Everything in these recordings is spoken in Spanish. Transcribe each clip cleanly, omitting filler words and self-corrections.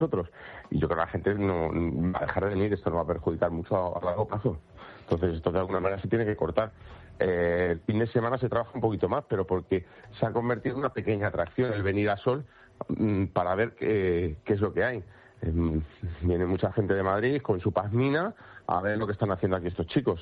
nosotros. Y yo creo que la gente no va a dejar de venir, esto nos va a perjudicar mucho a largo plazo. Entonces esto de alguna manera se tiene que cortar. El fin de semana se trabaja un poquito más, pero porque se ha convertido en una pequeña atracción el venir a Sol para ver qué es lo que hay. Viene mucha gente de Madrid con su pasmina a ver lo que están haciendo aquí estos chicos,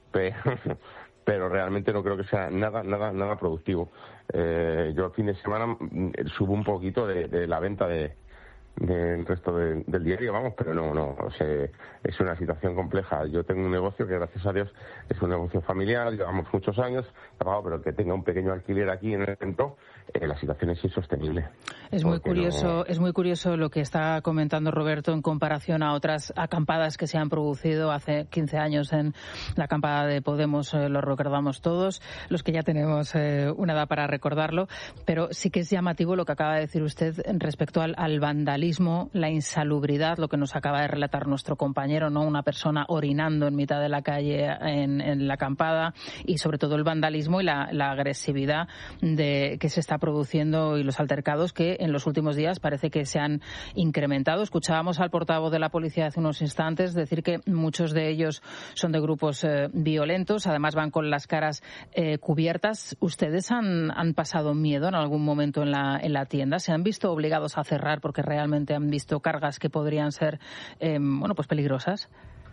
pero realmente no creo que sea nada productivo. Yo el fin de semana subo un poquito de la venta del resto del diario, vamos, pero no, o sea, es una situación compleja. Yo tengo un negocio que, gracias a Dios, es un negocio familiar, llevamos muchos años, pero que tenga un pequeño alquiler aquí en el centro, la situación es insostenible. Es muy curioso lo que está comentando Roberto en comparación a otras acampadas que se han producido hace 15 años en la acampada de Podemos, lo recordamos todos, los que ya tenemos una edad para recordarlo, pero sí que es llamativo lo que acaba de decir usted respecto al vandalismo, la insalubridad, lo que nos acaba de relatar nuestro compañero, ¿no? Una persona orinando en mitad de la calle en la acampada, y sobre todo el vandalismo y la agresividad que se está produciendo y los altercados que en los últimos días parece que se han incrementado. Escuchábamos al portavoz de la policía hace unos instantes decir que muchos de ellos son de grupos violentos, además van con las caras cubiertas. ¿Ustedes han pasado miedo en algún momento en la tienda? ¿Se han visto obligados a cerrar porque realmente han visto cargas que podrían ser pues peligrosas?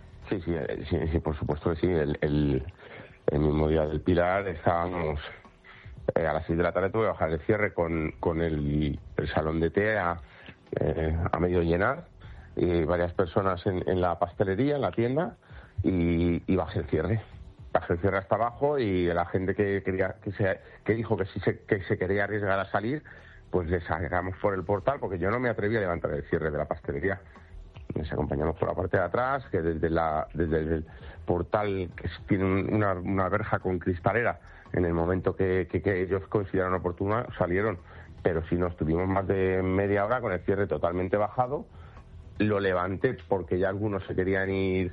Sí, por supuesto que sí. El mismo día del Pilar estábamos a las 6 de la tarde, tuve que bajar el cierre con el salón de té a medio llenar, y varias personas en la pastelería, en la tienda, y bajé el cierre. Bajé el cierre hasta abajo, y la gente que dijo que se quería arriesgar a salir, pues les sacamos por el portal, porque yo no me atreví a levantar el cierre de la pastelería. Les acompañamos por la parte de atrás, que desde el portal, que tiene una verja con cristalera, en el momento que ellos consideraron oportuno, salieron. Pero si nos tuvimos más de media hora con el cierre totalmente bajado, lo levanté porque ya algunos se querían ir,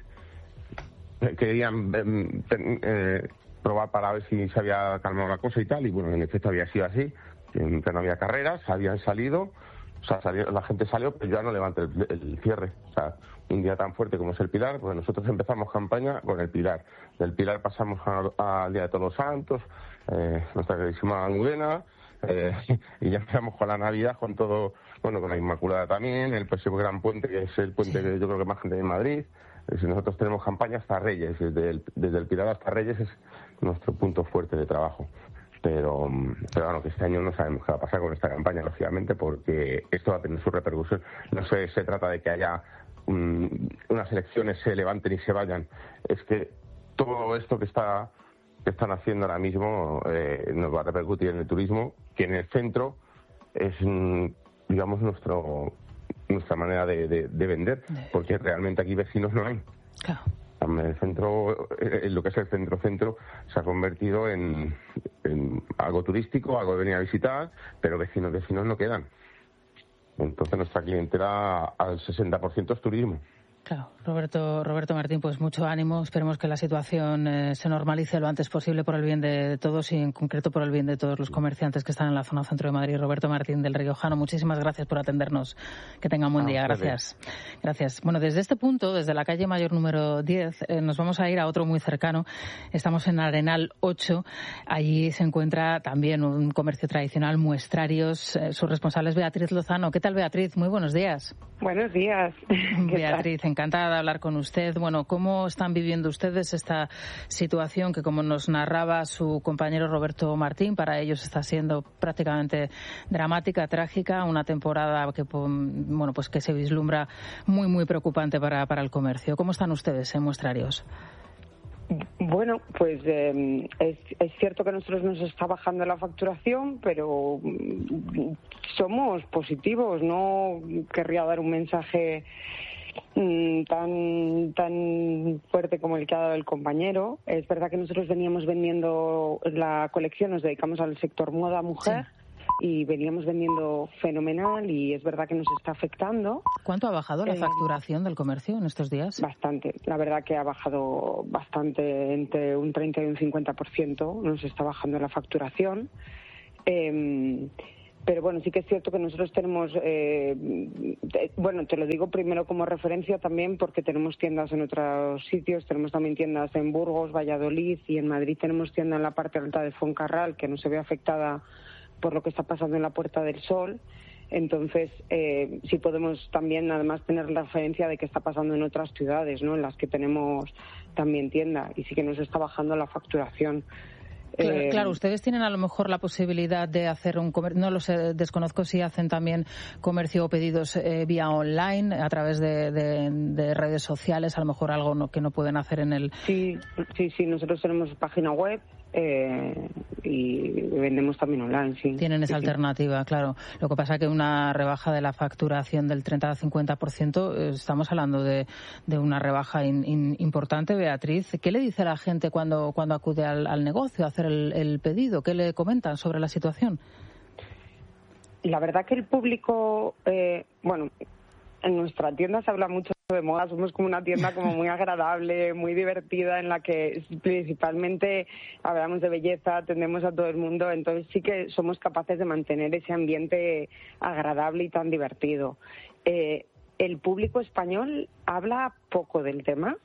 probar para ver si se había calmado la cosa y tal, y bueno, en efecto había sido así, que no había carreras, habían salido. O sea, la gente salió, pero yo ya no levanté el cierre. O sea, un día tan fuerte como es el Pilar, pues nosotros empezamos campaña con el Pilar. Del Pilar pasamos al Día de Todos los Santos, nuestra queridísima Almudena, y ya empezamos con la Navidad, con todo, bueno, con la Inmaculada también, el próximo Gran Puente, que es el puente que yo creo que más gente hay en Madrid. Nosotros tenemos campaña hasta Reyes, desde el Pilar hasta Reyes es nuestro punto fuerte de trabajo. Pero bueno, que este año no sabemos qué va a pasar con esta campaña, lógicamente, porque esto va a tener su repercusión. No se trata de que haya unas elecciones, se levanten y se vayan. Es que todo esto que están haciendo ahora mismo nos va a repercutir en el turismo, que en el centro es, digamos, nuestra manera de vender, porque realmente aquí vecinos no hay. Claro. El centro, lo que es el centro se ha convertido en algo turístico, algo de venir a visitar, pero vecinos no quedan. Entonces nuestra clientela al 60% es turismo. Claro, Roberto Martín, pues mucho ánimo. Esperemos que la situación se normalice lo antes posible por el bien de todos, y en concreto por el bien de todos los comerciantes que están en la zona centro de Madrid. Roberto Martín del Riojano, muchísimas gracias por atendernos. Que tenga un buen día. Gracias. Gracias. Bueno, desde este punto, desde la calle Mayor número 10, nos vamos a ir a otro muy cercano. Estamos en Arenal 8. Allí se encuentra también un comercio tradicional, Muestrarios. Su responsable es Beatriz Lozano. ¿Qué tal, Beatriz? Muy buenos días. Buenos días. Beatriz, encantada de hablar con usted. Bueno, ¿cómo están viviendo ustedes esta situación que, como nos narraba su compañero Roberto Martín, para ellos está siendo prácticamente dramática, trágica, una temporada que, bueno, pues que se vislumbra muy, muy preocupante para el comercio? ¿Cómo están ustedes en Muestrarios? Bueno, pues es cierto que a nosotros nos está bajando la facturación, pero somos positivos. No querría dar un mensaje tan fuerte como el que ha dado el compañero. Es verdad que nosotros veníamos vendiendo la colección, nos dedicamos al sector moda mujer. Sí. Y veníamos vendiendo fenomenal, y es verdad que nos está afectando. ¿Cuánto ha bajado la facturación del comercio en estos días? Bastante. La verdad que ha bajado bastante, entre un 30 y un 50% nos está bajando la facturación. Pero bueno, sí que es cierto que nosotros tenemos, bueno, te lo digo primero como referencia también porque tenemos tiendas en otros sitios, tenemos también tiendas en Burgos, Valladolid y en Madrid tenemos tienda en la parte alta de Fuencarral que no se ve afectada por lo que está pasando en la Puerta del Sol. Entonces, sí podemos también además tener la referencia de qué está pasando en otras ciudades, ¿no? En las que tenemos también tienda y sí que nos está bajando la facturación. Claro, ustedes tienen a lo mejor la posibilidad de hacer un comercio, no lo sé, desconozco si hacen también comercio o pedidos vía online, a través de redes sociales, a lo mejor algo que no pueden hacer en el... Sí, nosotros tenemos página web y vendemos también online, sí. Tienen esa alternativa, claro. Lo que pasa es que una rebaja de la facturación del 30 al 50%, estamos hablando de una rebaja importante. Beatriz, ¿qué le dice a la gente cuando acude al negocio a hacer el pedido? ¿Qué le comentan sobre la situación? La verdad que el público, bueno, en nuestra tienda se habla mucho de moda, somos como una tienda como muy agradable, muy divertida, en la que principalmente hablamos de belleza, atendemos a todo el mundo, entonces sí que somos capaces de mantener ese ambiente agradable y tan divertido. El público español habla poco del tema.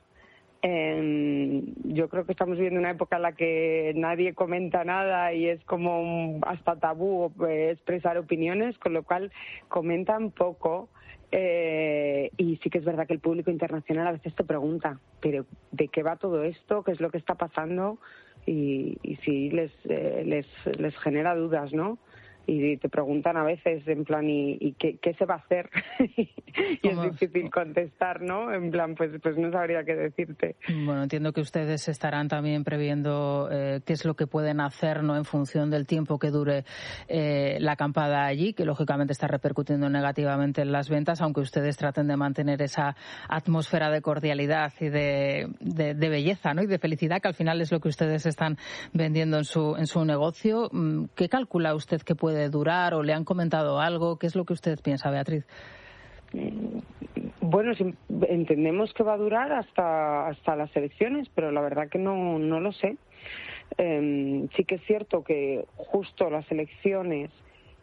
Yo creo que estamos viviendo una época en la que nadie comenta nada y es como hasta tabú expresar opiniones, con lo cual comentan poco. Y sí que es verdad que el público internacional a veces te pregunta, pero ¿de qué va todo esto? ¿Qué es lo que está pasando? Y sí les genera dudas, ¿no? Y te preguntan a veces en plan ¿y qué se va a hacer? Y es difícil contestar, ¿no? En plan pues no sabría qué decirte. Bueno, entiendo que ustedes estarán también previendo qué es lo que pueden hacer, ¿no? En función del tiempo que dure la acampada allí, que lógicamente está repercutiendo negativamente en las ventas, aunque ustedes traten de mantener esa atmósfera de cordialidad y de belleza, ¿no? Y de felicidad, que al final es lo que ustedes están vendiendo en su negocio. ¿Qué calcula usted que puede durar o le han comentado algo? ¿Qué es lo que usted piensa, Beatriz? Bueno, entendemos que va a durar hasta las elecciones, pero la verdad que no lo sé. Sí que es cierto que justo las elecciones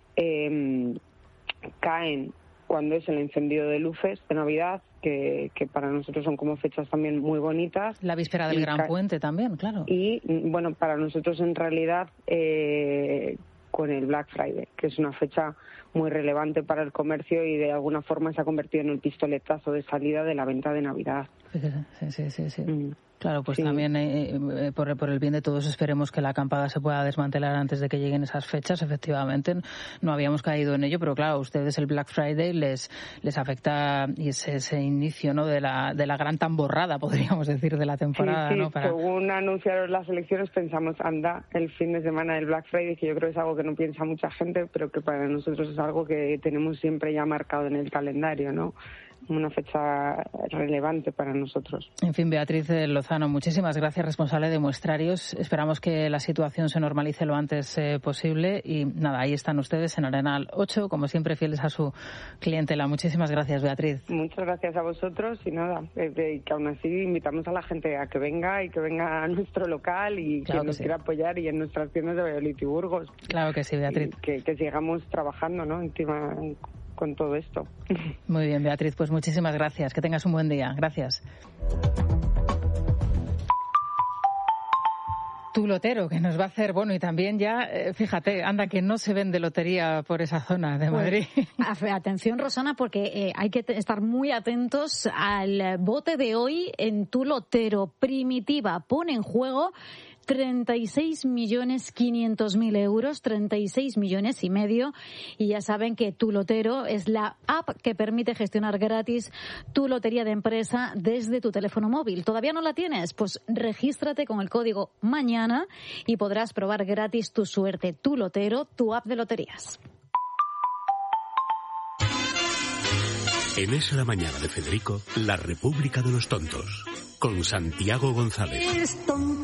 caen cuando es el encendido de luces de Navidad, que para nosotros son como fechas también muy bonitas. La víspera del Gran Puente también, claro. Y bueno, para nosotros en realidad con el Black Friday, que es una fecha muy relevante para el comercio y de alguna forma se ha convertido en el pistoletazo de salida de la venta de Navidad. Sí. Claro, pues sí. También por el bien de todos esperemos que la acampada se pueda desmantelar antes de que lleguen esas fechas. Efectivamente, no habíamos caído en ello, pero claro, a ustedes el Black Friday les afecta y ese inicio, ¿no? de la gran tamborrada, podríamos decir, de la temporada. Sí, ¿no? Según anunciaron las elecciones pensamos, anda, el fin de semana del Black Friday, que yo creo que es algo que no piensa mucha gente, pero que para nosotros es algo que tenemos siempre ya marcado en el calendario, ¿no? Una fecha relevante para nosotros. En fin, Beatriz Lozano, muchísimas gracias, responsable de muestrarios. Esperamos que la situación se normalice lo antes posible y nada, ahí están ustedes en Arenal 8, como siempre fieles a su clientela. Muchísimas gracias, Beatriz. Muchas gracias a vosotros y nada, que aún así invitamos a la gente a que venga a nuestro local y claro que nos quiera apoyar y en nuestras tiendas de Valladolid y Burgos. Claro que sí, Beatriz. Que sigamos trabajando, ¿no? Encima con todo esto. Muy bien, Beatriz, pues muchísimas gracias. Que tengas un buen día. Gracias. Tu lotero, que nos va a hacer, bueno, y también ya, fíjate, anda que no se vende lotería por esa zona de Madrid. Pues, atención, Rosana, porque hay que estar muy atentos al bote de hoy en Tu Lotero. Primitiva pone en juego 36.500.000 euros, 36,5 millones. Y ya saben que Tu Lotero es la app que permite gestionar gratis tu lotería de empresa desde tu teléfono móvil. ¿Todavía no la tienes? Pues regístrate con el código MAÑANA y podrás probar gratis tu suerte. Tu Lotero, tu app de loterías. En Es la Mañana de Federico, la República de los Tontos, con Santiago González.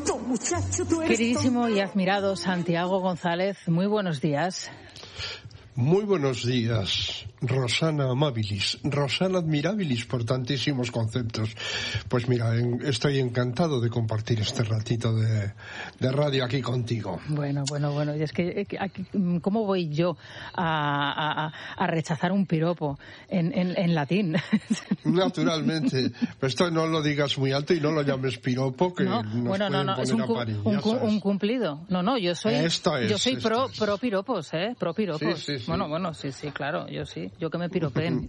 Queridísimo y admirado Santiago González, muy buenos días. Muy buenos días, Rosana Amabilis, Rosana Admirabilis, por tantísimos conceptos. Pues mira, estoy encantado de compartir este ratito de radio aquí contigo. Bueno, y es que aquí, ¿cómo voy yo a rechazar un piropo en latín? Naturalmente, esto no lo digas muy alto y no lo llames piropo, que no, es un cumplido. No, yo soy pro piropos, pro piropos. Sí. Bueno, sí, claro, yo que me piropeen.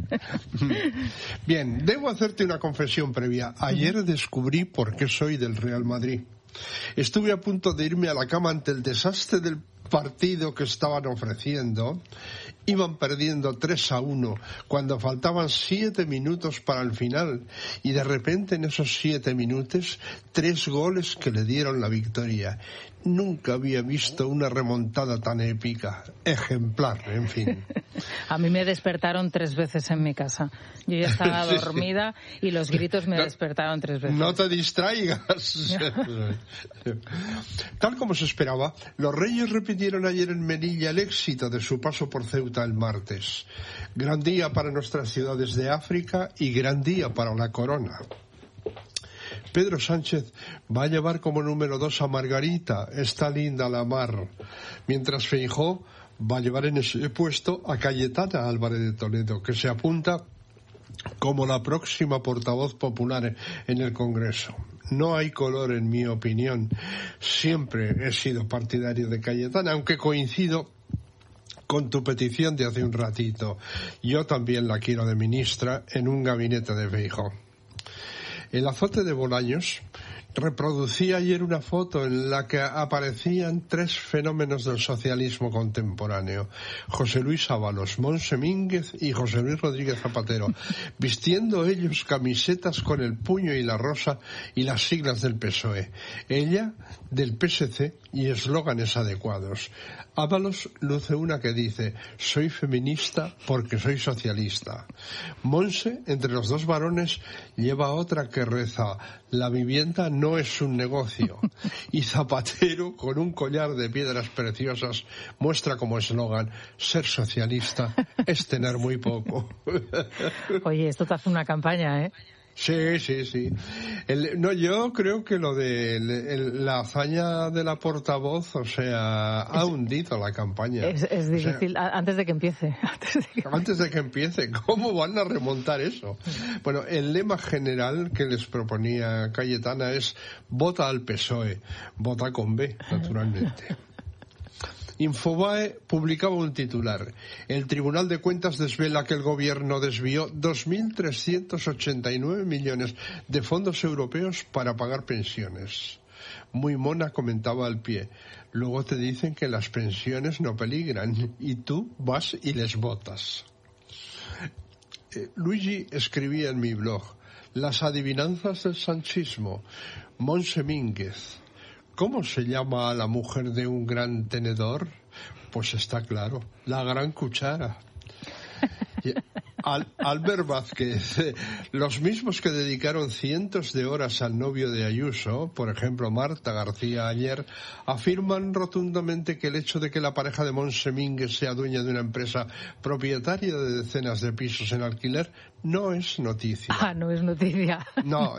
Bien, debo hacerte una confesión previa. Ayer descubrí por qué soy del Real Madrid. Estuve a punto de irme a la cama ante el desastre del partido que estaban ofreciendo. Iban perdiendo 3-1 cuando faltaban 7 minutos para el final, y de repente en esos 7 minutos 3 goles que le dieron la victoria. Nunca había visto una remontada tan épica, ejemplar, en fin. A mí me despertaron 3 veces en mi casa. Yo ya estaba dormida y los gritos me despertaron 3 veces. No te distraigas. Tal como se esperaba, los Reyes repitieron ayer en Melilla el éxito de su paso por Ceuta el martes. Gran día para nuestras ciudades de África y gran día para la corona. Pedro Sánchez va a llevar como número 2 a Margarita, está linda la mar, mientras Feijóo va a llevar en ese puesto a Cayetana Álvarez de Toledo, que se apunta como la próxima portavoz popular en el Congreso. No hay color, en mi opinión. Siempre he sido partidario de Cayetana, aunque coincido con tu petición de hace un ratito. Yo también la quiero de ministra en un gabinete de Feijóo. El azote de Bolaños reproducía ayer una foto en la que aparecían 3 fenómenos del socialismo contemporáneo: José Luis Ábalos, Montse Mínguez y José Luis Rodríguez Zapatero, vistiendo ellos camisetas con el puño y la rosa y las siglas del PSOE, ella del PSC y eslóganes adecuados. Ábalos luce una que dice: soy feminista porque soy socialista. Montse, entre los 2 varones, lleva otra que reza: la vivienda no es un negocio. Y Zapatero, con un collar de piedras preciosas, muestra como eslogan: ser socialista es tener muy poco. Oye, esto te hace una campaña, ¿eh? Sí. Yo creo que lo de la hazaña de la portavoz, ha hundido la campaña. Es difícil, antes de que empiece. Antes de que empiece, ¿cómo van a remontar eso? Bueno, el lema general que les proponía Cayetana es: vota al PSOE, vota con B, naturalmente. Infobae publicaba un titular: el Tribunal de Cuentas desvela que el gobierno desvió 2.389 millones de fondos europeos para pagar pensiones. Muy mona, comentaba al pie. Luego te dicen que las pensiones no peligran y tú vas y les votas. Luigi escribía en mi blog: las adivinanzas del sanchismo. Montse Mínguez: ¿cómo se llama a la mujer de un gran tenedor? Pues está claro, la gran cuchara. Albert Vázquez: los mismos que dedicaron cientos de horas al novio de Ayuso, por ejemplo Marta García ayer, afirman rotundamente que el hecho de que la pareja de Montse Mínguez sea dueña de una empresa propietaria de decenas de pisos en alquiler no es noticia. No es noticia. No,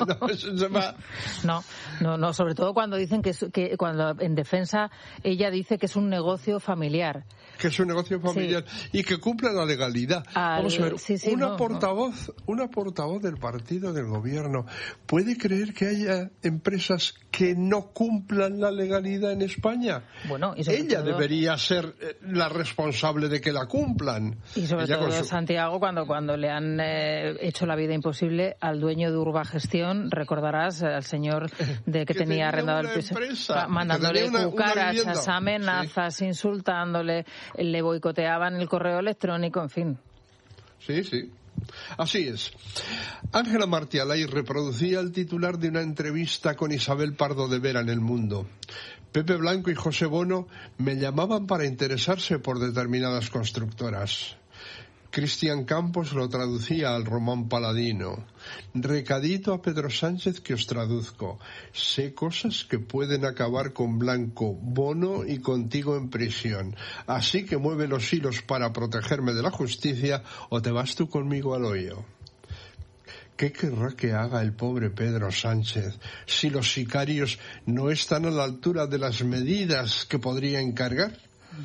sobre todo cuando dicen que cuando en defensa ella dice que es un negocio familiar. Que es un negocio familiar, sí, y que cumple la legalidad. Vamos a ver, una portavoz del partido del gobierno ¿puede creer que haya empresas que no cumplan la legalidad en España? Bueno, y ella debería ser la responsable de que la cumplan. Y sobre todo Santiago, cuando le han hecho la vida imposible al dueño de Urbagestión, recordarás al señor que tenía arrendado el piso, mandándole cucarachas, amenazas, sí, insultándole, le boicoteaban el correo electrónico, en fin. Sí. Así es. Ángela Martialay reproducía el titular de una entrevista con Isabel Pardo de Vera en El Mundo. Pepe Blanco y José Bono me llamaban para interesarse por determinadas constructoras. Cristian Campos lo traducía al Román Paladino. Recadito a Pedro Sánchez que os traduzco. Sé cosas que pueden acabar con Blanco, Bono y contigo en prisión. Así que mueve los hilos para protegerme de la justicia o te vas tú conmigo al hoyo. ¿Qué querrá que haga el pobre Pedro Sánchez si los sicarios no están a la altura de las medidas que podría encargar?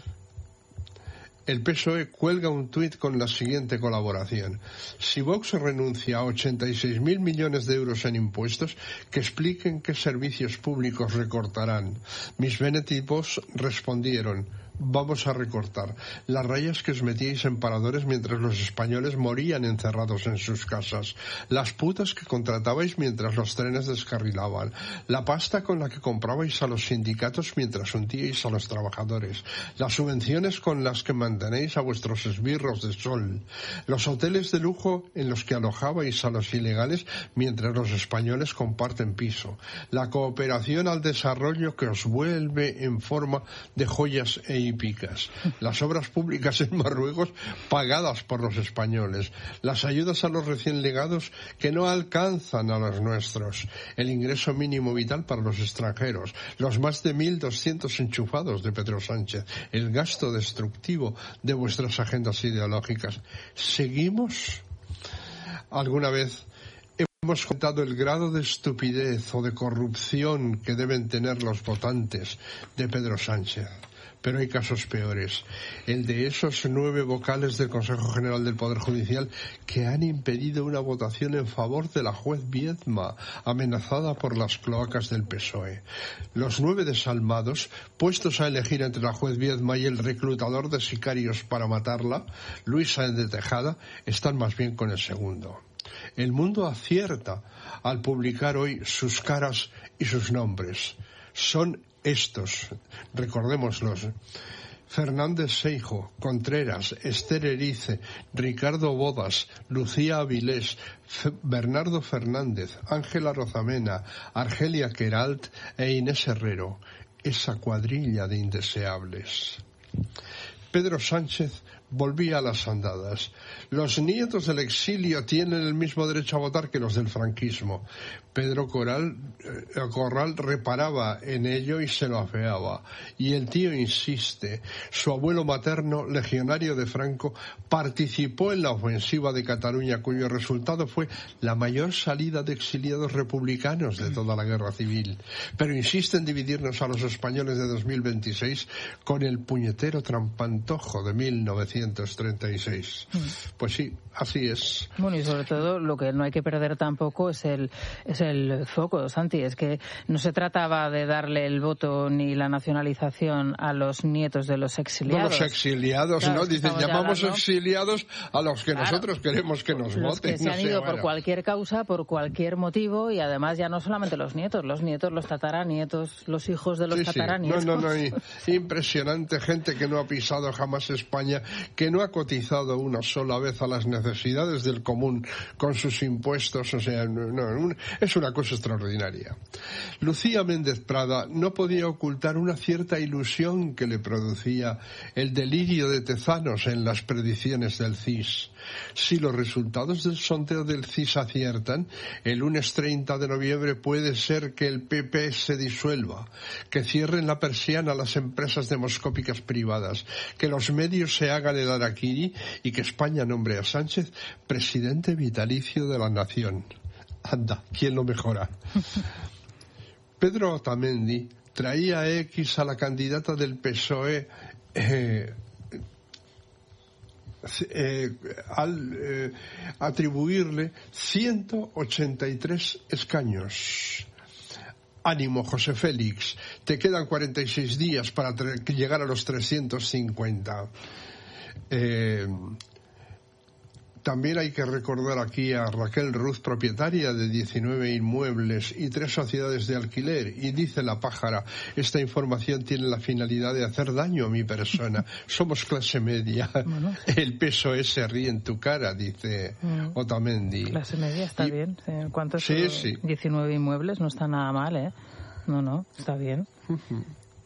El PSOE cuelga un tuit con la siguiente colaboración. Si Vox renuncia a 86.000 millones de euros en impuestos, que expliquen qué servicios públicos recortarán. Mis benetipos respondieron: vamos a recortar las rayas que os metíais en paradores mientras los españoles morían encerrados en sus casas, las putas que contratabais mientras los trenes descarrilaban, la pasta con la que comprabais a los sindicatos mientras hundíais a los trabajadores, las subvenciones con las que mantenéis a vuestros esbirros de sol, los hoteles de lujo en los que alojabais a los ilegales mientras los españoles comparten piso, la cooperación al desarrollo que os vuelve en forma de joyas e hípicas, las obras públicas en Marruecos pagadas por los españoles, las ayudas a los recién llegados que no alcanzan a los nuestros, el ingreso mínimo vital para los extranjeros, los más de 1.200 enchufados de Pedro Sánchez, el gasto destructivo de vuestras agendas ideológicas. ¿Seguimos? ¿Alguna vez hemos contado el grado de estupidez o de corrupción que deben tener los votantes de Pedro Sánchez? Pero hay casos peores. El de esos 9 vocales del Consejo General del Poder Judicial que han impedido una votación en favor de la juez Viedma, amenazada por las cloacas del PSOE. Los 9 desalmados, puestos a elegir entre la juez Viedma y el reclutador de sicarios para matarla, Luis Sáenz de Tejada, están más bien con el segundo. El mundo acierta al publicar hoy sus caras y sus nombres. Son estos, recordémoslos: Fernández Seijo, Contreras, Esther Erice, Ricardo Bodas, Lucía Avilés, Bernardo Fernández, Ángela Rozamena, Argelia Queralt e Inés Herrero. Esa cuadrilla de indeseables. Pedro Sánchez volvía a las andadas. Los nietos del exilio tienen el mismo derecho a votar que los del franquismo. Pedro Corral reparaba en ello y se lo afeaba. Y el tío insiste. Su abuelo materno, legionario de Franco, participó en la ofensiva de Cataluña, cuyo resultado fue la mayor salida de exiliados republicanos de toda la guerra civil. Pero insiste en dividirnos a los españoles de 2026 con el puñetero trampantojo de 1936. Pues sí, así es. Bueno, y sobre todo lo que no hay que perder tampoco es el foco, Santi. Es que no se trataba de darle el voto ni la nacionalización a los nietos de los exiliados. No, los exiliados, claro, ¿no? Dicen, llamamos exiliados a los que nosotros queremos que nos los voten. Que se han ido por cualquier causa, por cualquier motivo, y además ya no solamente los nietos, los tataranietos, los hijos de los tataranietos. No, impresionante, gente que no ha pisado jamás España, que no ha cotizado una sola vez a las necesidades del común con sus impuestos, o sea, es una cosa extraordinaria. Lucía Méndez Prada no podía ocultar una cierta ilusión que le producía el delirio de Tezanos en las predicciones del CIS. Si los resultados del sondeo del CIS aciertan, el lunes 30 de noviembre puede ser que el PP se disuelva, que cierren la persiana a las empresas demoscópicas privadas, que los medios se hagan el harakiri y que España nombre a Sánchez presidente vitalicio de la nación. Anda, ¿quién lo mejora? Pedro Otamendi traía a la candidata del PSOE al atribuirle 183 escaños. Ánimo, José Félix, te quedan 46 días para llegar a los 350. También hay que recordar aquí a Raquel Ruz, propietaria de 19 inmuebles y 3 sociedades de alquiler. Y dice la pájara, esta información tiene la finalidad de hacer daño a mi persona. Somos clase media. Bueno. El PSOE se ríe en tu cara, dice Otamendi. Clase media está bien. ¿Cuántos? Sí. 19 inmuebles, no está nada mal, ¿eh? No, está bien.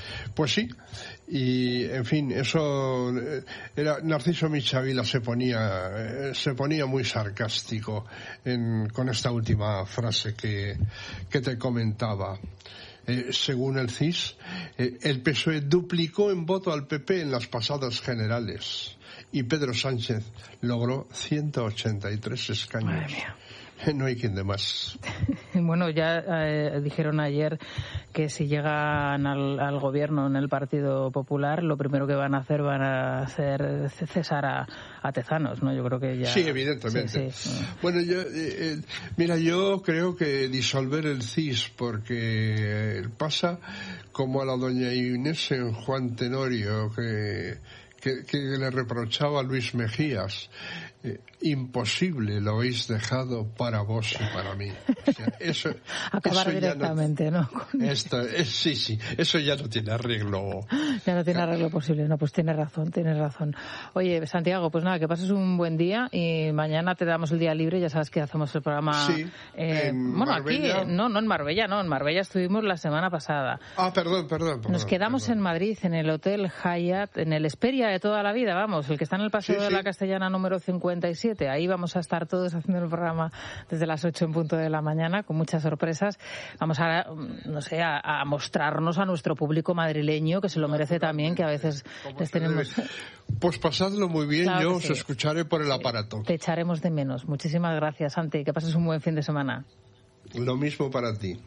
Pues sí, y en fin, eso era Narciso Michavila se ponía muy sarcástico con esta última frase que te comentaba. Según el CIS, el PSOE duplicó en voto al PP en las pasadas generales y Pedro Sánchez logró 183 escaños. Madre mía. No hay quien de más. Bueno, ya dijeron ayer que si llegan al gobierno en el Partido Popular, lo primero que van a hacer cesar a Tezanos, ¿no? Yo creo que ya... Sí, evidentemente. Sí. Bueno, yo creo que disolver el CIS, porque pasa como a la doña Inés en Juan Tenorio, que le reprochaba a Luis Mejías. Imposible lo habéis dejado para vos y para mí. O sea, eso acabar eso directamente, ¿no? Sí, eso ya no tiene arreglo. Ya no tiene arreglo posible, no, pues tienes razón. Oye, Santiago, pues nada, que pases un buen día y mañana te damos el día libre, ya sabes que hacemos el programa... Sí, bueno, Marbella. Aquí, no en Marbella estuvimos la semana pasada. Perdón. Nos quedamos en Madrid, en el Hotel Hyatt, en el Hesperia de toda la vida, vamos, el que está en el Paseo de la Castellana número 57. Ahí vamos a estar todos haciendo el programa desde las 8 en punto de la mañana, con muchas sorpresas. Vamos a mostrarnos a nuestro público madrileño, que se lo merece también, que a veces les tenemos... Pues pasadlo muy bien, claro, yo os escucharé por el aparato. Te echaremos de menos. Muchísimas gracias, Santi. Que pases un buen fin de semana. Lo mismo para ti.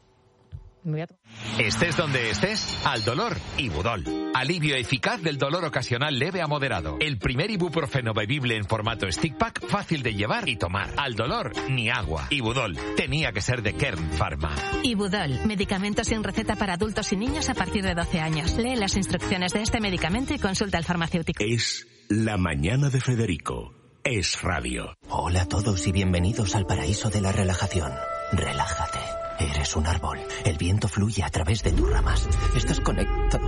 Estés donde estés, al dolor, Ibudol. Alivio eficaz del dolor ocasional leve a moderado. El primer ibuprofeno bebible en formato stick pack, fácil de llevar y tomar. Al dolor, ni agua. Ibudol. Tenía que ser de Kern Pharma. Ibudol. Medicamento sin receta para adultos y niños a partir de 12 años. Lee las instrucciones de este medicamento y consulta al farmacéutico. Es La Mañana de Federico. Es radio. Hola a todos y bienvenidos al paraíso de la relajación. Relájate. Eres un árbol. El viento fluye a través de tus ramas. Estás conectado.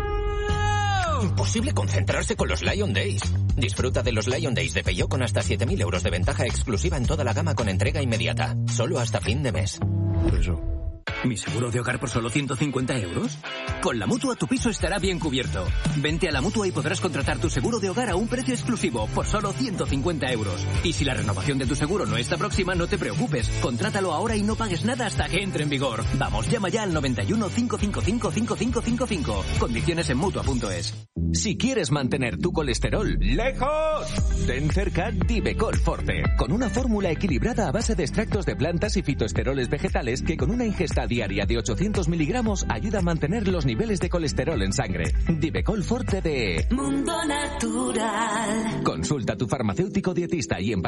Imposible concentrarse con los Lion Days. Disfruta de los Lion Days de Peugeot con hasta 7.000 euros de ventaja exclusiva en toda la gama con entrega inmediata. Solo hasta fin de mes. Eso. ¿Mi seguro de hogar por solo 150 euros? Con la Mutua tu piso estará bien cubierto. Vente a la Mutua y podrás contratar tu seguro de hogar a un precio exclusivo por solo 150 euros. Y si la renovación de tu seguro no está próxima, no te preocupes. Contrátalo ahora y no pagues nada hasta que entre en vigor. Vamos, llama ya al 91 555 5555. Condiciones en Mutua.es. Si quieres mantener tu colesterol lejos, ten cerca Divecol Forte, con una fórmula equilibrada a base de extractos de plantas y fitoesteroles vegetales que con una ingesta diaria de 800 miligramos ayuda a mantener los niveles de colesterol en sangre. Divecol Forte de Mundo Natural. Consulta a tu farmacéutico dietista y en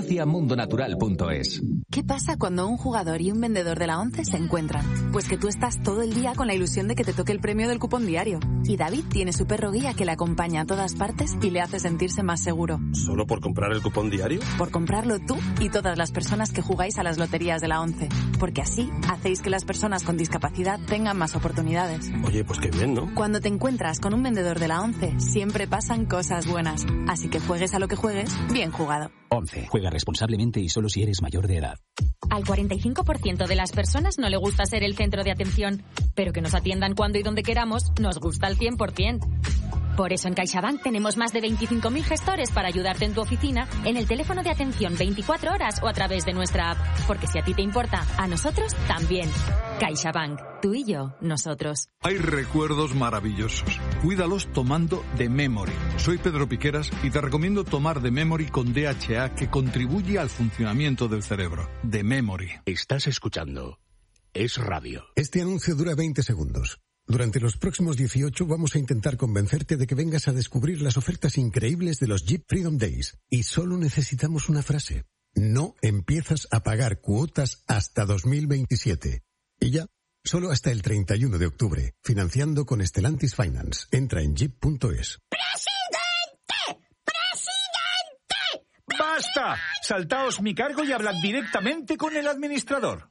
parafarmaciamundonatural.es. ¿Qué pasa cuando un jugador y un vendedor de la ONCE se encuentran? Pues que tú estás todo el día con la ilusión de que te toque el premio del cupón diario. Y David tiene su perro guía que le acompaña a todas partes y le hace sentirse más seguro. ¿Solo por comprar el cupón diario? Por comprarlo tú y todas las personas que jugáis a las loterías de la ONCE. Porque así hacéis que las personas con discapacidad tengan más oportunidades. Oye, pues qué bien, ¿no? Cuando te encuentras con un vendedor de la ONCE, siempre pasan cosas buenas. Así que juegues a lo que juegues, bien jugado. ONCE. Juega responsablemente y solo si eres mayor de edad. Al 45% de las personas no le gusta ser el centro de atención, pero que nos atiendan cuando y donde queramos nos gusta al 100%. Por eso en CaixaBank tenemos más de 25.000 gestores para ayudarte en tu oficina, en el teléfono de atención 24 horas o a través de nuestra app. Porque si a ti te importa, a nosotros también. CaixaBank. Tú y yo, nosotros. Hay recuerdos maravillosos. Cuídalos tomando The Memory. Soy Pedro Piqueras y te recomiendo tomar The Memory con DHA, que contribuye al funcionamiento del cerebro. The Memory. Estás escuchando Es Radio. Este anuncio dura 20 segundos. Durante los próximos 18 vamos a intentar convencerte de que vengas a descubrir las ofertas increíbles de los Jeep Freedom Days. Y solo necesitamos una frase. No empiezas a pagar cuotas hasta 2027. Y ya, solo hasta el 31 de octubre. Financiando con Stellantis Finance. Entra en jeep.es. ¡Presidente! ¡Basta! Saltaos mi cargo y hablad directamente con el administrador.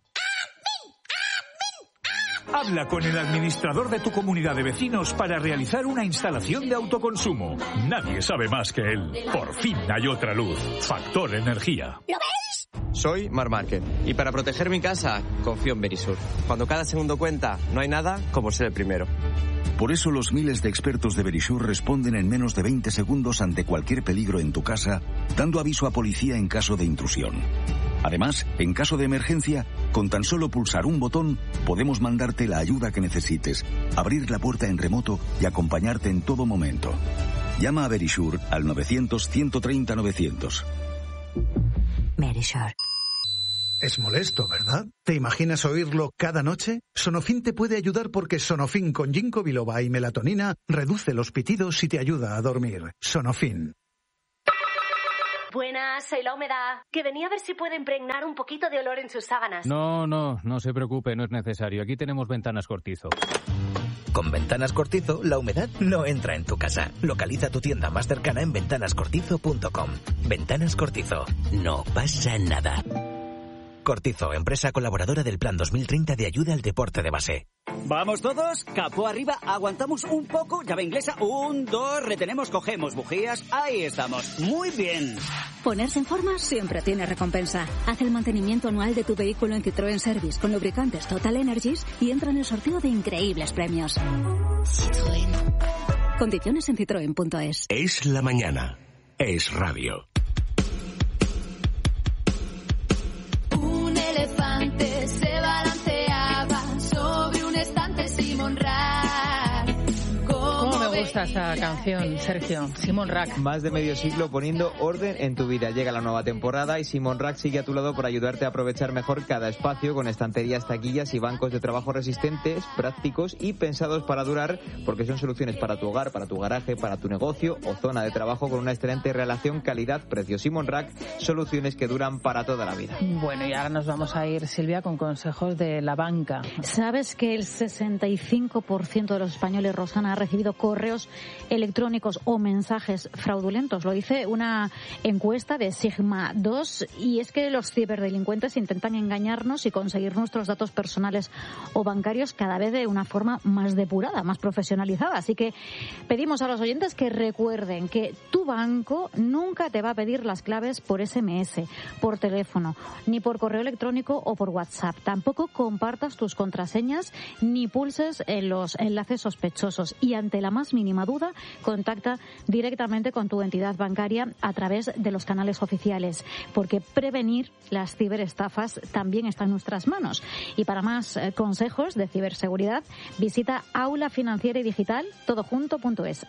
Habla con el administrador de tu comunidad de vecinos para realizar una instalación de autoconsumo. Nadie sabe más que él. Por fin hay otra luz. Factor Energía. ¿Lo veis? Soy Marc Márquez y para proteger mi casa confío en Berisur. Cuando cada segundo cuenta, no hay nada como ser el primero. Por eso los miles de expertos de Verisure responden en menos de 20 segundos ante cualquier peligro en tu casa, dando aviso a policía en caso de intrusión. Además, en caso de emergencia, con tan solo pulsar un botón, podemos mandarte la ayuda que necesites, abrir la puerta en remoto y acompañarte en todo momento. Llama a Verisure al 900-130-900. Verisure. Es molesto, ¿verdad? ¿Te imaginas oírlo cada noche? Sonofin te puede ayudar porque Sonofin con ginkgo biloba y melatonina reduce los pitidos y te ayuda a dormir. Sonofin. Buenas, soy La Humedad, que venía a ver si puede impregnar un poquito de olor en sus sábanas. No se preocupe, no es necesario. Aquí tenemos Ventanas Cortizo. Con Ventanas Cortizo, la humedad no entra en tu casa. Localiza tu tienda más cercana en ventanascortizo.com. Ventanas Cortizo. No pasa nada. Cortizo, empresa colaboradora del Plan 2030 de ayuda al deporte de base. Vamos todos, capó arriba, aguantamos un poco, llave inglesa, 1, 2, retenemos, cogemos bujías, ahí estamos, muy bien. Ponerse en forma siempre tiene recompensa. Haz el mantenimiento anual de tu vehículo en Citroën Service con lubricantes Total Energies y entra en el sorteo de increíbles premios. Citroën. Condiciones en citroen.es. Es la mañana. Es radio. Un elefante se balanceaba sobre un estante Simon Rack. ¿Cómo me gusta esta canción, Sergio? Simon Rack. Más de medio siglo poniendo orden en tu vida. Llega la nueva temporada y Simon Rack sigue a tu lado para ayudarte a aprovechar mejor cada espacio con estanterías, taquillas y bancos de trabajo resistentes, prácticos y pensados para durar, porque son soluciones para tu hogar, para tu garaje, para tu negocio o zona de trabajo con una excelente relación calidad-precio. Simon Rack, soluciones que duran para toda la vida. Bueno, y ahora nos vamos a ir, Silvia, con consejos de la banca. ¿Sabes que el 65% de los españoles, Rosana, ha recibido correos electrónicos o mensajes fraudulentos? Lo dice una encuesta de Sigma 2, y es que los ciberdelincuentes intentan engañarnos y conseguir nuestros datos personales o bancarios cada vez de una forma más depurada, más profesionalizada. Así que pedimos a los oyentes que recuerden que tu banco nunca te va a pedir las claves por SMS, por teléfono, ni por correo electrónico o por WhatsApp. Tampoco compartas tus contraseñas ni pulses en los enlaces sospechosos. Y ante la más mínima duda, contacta directamente con tu entidad bancaria a través de los canales oficiales, porque prevenir las ciberestafas también está en nuestras manos. Y para más consejos de ciberseguridad, visita Aula Financiera y Digital, todojunto.es,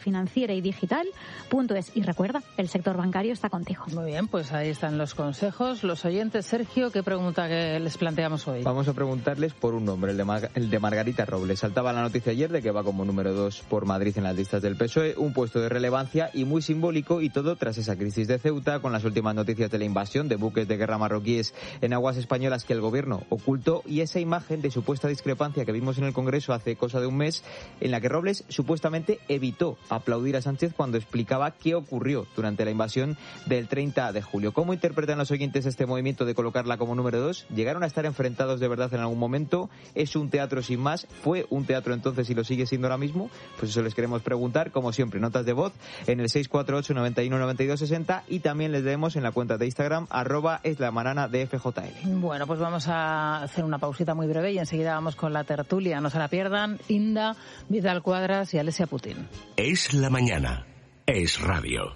aulafinancieraydigital.es. Y recuerda, el sector bancario está contigo. Muy bien, pues ahí están los consejos. Los oyentes, Sergio, ¿qué pregunta que les planteamos hoy? Vamos a preguntarles por un nombre, el de Margarita Robles. Saltaba la noticia ayer de que va como número 2 por Madrid en las listas del PSOE, un puesto de relevancia y muy simbólico, y todo tras esa crisis de Ceuta, con las últimas noticias de la invasión de buques de guerra marroquíes en aguas españolas que el gobierno ocultó, y esa imagen de supuesta discrepancia que vimos en el Congreso hace cosa de un mes, en la que Robles supuestamente evitó aplaudir a Sánchez cuando explicaba qué ocurrió durante la invasión del 30 de julio. ¿Cómo interpretan los oyentes este movimiento de colocarla como número 2? ¿Llegaron a estar enfrentados de verdad en algún momento? ¿Es un teatro sin más? ¿Fue un teatro entonces y lo sigue siendo ahora mismo? Pues eso les queremos preguntar, como siempre, notas de voz en el 648 91 92 60, y también les leemos en la cuenta de Instagram @eslamanana_dfjl. Bueno, pues vamos a hacer una pausita muy breve y enseguida vamos con la tertulia. No se la pierdan. Inda, Vidal Cuadras y Alesia Putin. Es la mañana. Es radio.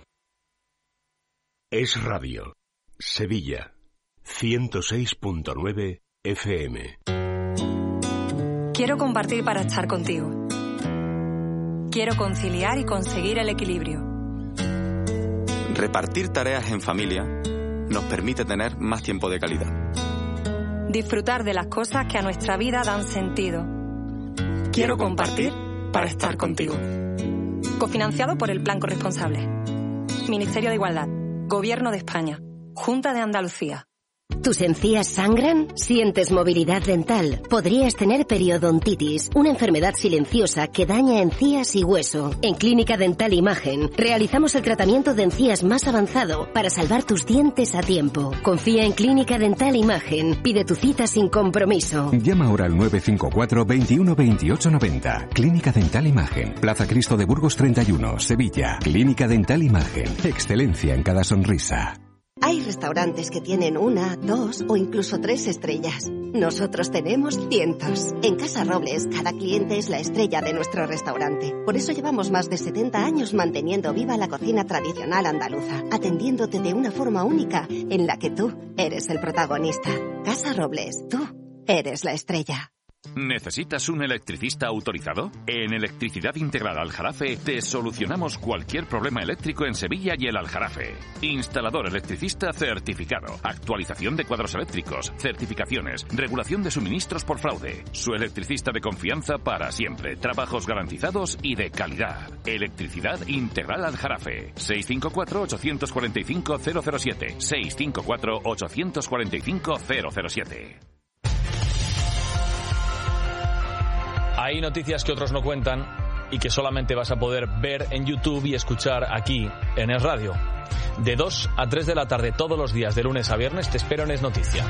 Es radio. Sevilla. 106.9 FM. Quiero compartir para estar contigo. Quiero conciliar y conseguir el equilibrio. Repartir tareas en familia nos permite tener más tiempo de calidad. Disfrutar de las cosas que a nuestra vida dan sentido. Quiero compartir para estar contigo. Cofinanciado por el Plan Corresponsable. Ministerio de Igualdad. Gobierno de España. Junta de Andalucía. ¿Tus encías sangran? ¿Sientes movilidad dental? Podrías tener periodontitis, una enfermedad silenciosa que daña encías y hueso. En Clínica Dental Imagen realizamos el tratamiento de encías más avanzado para salvar tus dientes a tiempo. Confía en Clínica Dental Imagen. Pide tu cita sin compromiso. Llama ahora al 954 21 28 90. Clínica Dental Imagen. Plaza Cristo de Burgos 31, Sevilla. Clínica Dental Imagen. Excelencia en cada sonrisa. Hay restaurantes que tienen 1, 2 o incluso 3 estrellas. Nosotros tenemos cientos. En Casa Robles, cada cliente es la estrella de nuestro restaurante. Por eso llevamos más de 70 años manteniendo viva la cocina tradicional andaluza, atendiéndote de una forma única en la que tú eres el protagonista. Casa Robles, tú eres la estrella. ¿Necesitas un electricista autorizado? En Electricidad Integral Aljarafe te solucionamos cualquier problema eléctrico en Sevilla y el Aljarafe. Instalador electricista certificado, actualización de cuadros eléctricos, certificaciones, regulación de suministros por fraude. Su electricista de confianza para siempre, trabajos garantizados y de calidad. Electricidad Integral Aljarafe. 654-845-007. 654-845-007. Hay noticias que otros no cuentan y que solamente vas a poder ver en YouTube y escuchar aquí en Es Radio. De 2 a 3 de la tarde todos los días, de lunes a viernes, te espero en Es Noticia.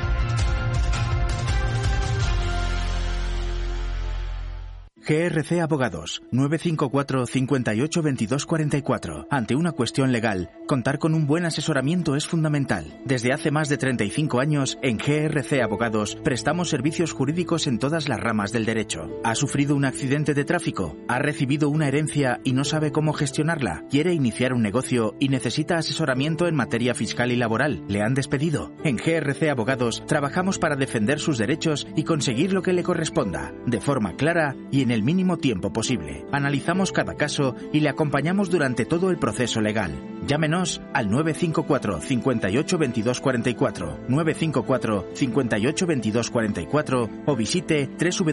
GRC Abogados, 954 58 22 44. Ante una cuestión legal, contar con un buen asesoramiento es fundamental. Desde hace más de 35 años, en GRC Abogados, prestamos servicios jurídicos en todas las ramas del derecho. ¿Ha sufrido un accidente de tráfico? ¿Ha recibido una herencia y no sabe cómo gestionarla? ¿Quiere iniciar un negocio y necesita asesoramiento en materia fiscal y laboral? ¿Le han despedido? En GRC Abogados, trabajamos para defender sus derechos y conseguir lo que le corresponda, de forma clara y en el mínimo tiempo posible. Analizamos cada caso y le acompañamos durante todo el proceso legal. Llámenos al 954 58 22 44, 954 58 22 44 o visite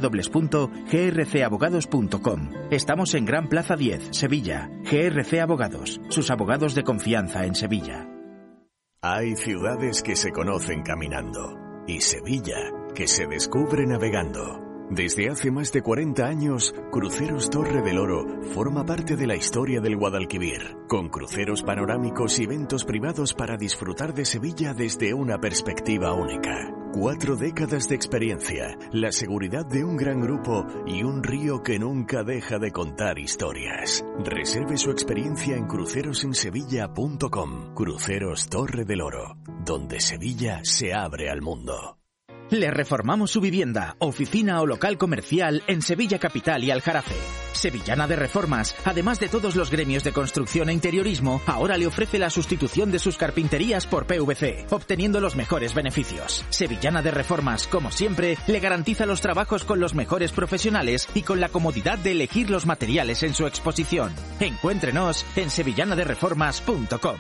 www.grcabogados.com. Estamos en Gran Plaza 10, Sevilla. GRC Abogados, sus abogados de confianza en Sevilla. Hay ciudades que se conocen caminando y Sevilla que se descubre navegando. Desde hace más de 40 años, Cruceros Torre del Oro forma parte de la historia del Guadalquivir, con cruceros panorámicos y eventos privados para disfrutar de Sevilla desde una perspectiva única. 4 décadas de experiencia, la seguridad de un gran grupo y un río que nunca deja de contar historias. Reserve su experiencia en crucerosensevilla.com. Cruceros Torre del Oro, donde Sevilla se abre al mundo. Le reformamos su vivienda, oficina o local comercial en Sevilla Capital y Aljarafe. Sevillana de Reformas, además de todos los gremios de construcción e interiorismo, ahora le ofrece la sustitución de sus carpinterías por PVC, obteniendo los mejores beneficios. Sevillana de Reformas, como siempre, le garantiza los trabajos con los mejores profesionales y con la comodidad de elegir los materiales en su exposición. Encuéntrenos en sevillanadereformas.com.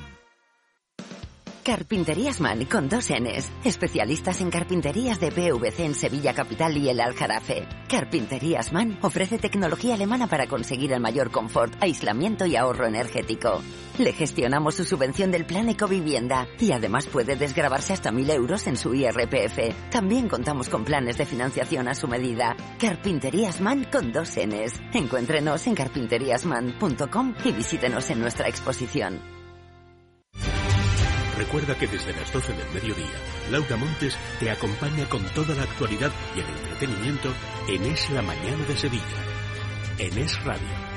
Carpinterías Man con 2 Ns. Especialistas en carpinterías de PVC en Sevilla Capital y el Aljarafe. Carpinterías Man ofrece tecnología alemana para conseguir el mayor confort, aislamiento y ahorro energético. Le gestionamos su subvención del Plan Ecovivienda y además puede desgravarse hasta 1.000 euros en su IRPF. También contamos con planes de financiación a su medida. Carpinterías Man con 2 Ns. Encuéntrenos en carpinteriasman.com y visítenos en nuestra exposición. Recuerda que desde las 12 del mediodía, Laura Montes te acompaña con toda la actualidad y el entretenimiento en Es la Mañana de Sevilla, en Es Radio.